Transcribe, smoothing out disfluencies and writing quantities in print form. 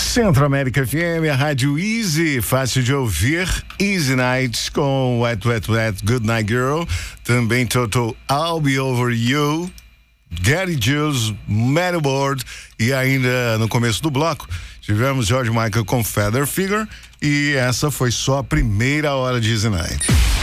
Centro América FM, a rádio Easy, fácil de ouvir. Easy Nights com Wet, Wet, Wet, Good Night Girl. Também Total, I'll Be Over You. Gary Jules, Mary Board. E ainda no começo do bloco, tivemos George Michael com Feather Figure. E essa foi só a primeira hora de Easy Night.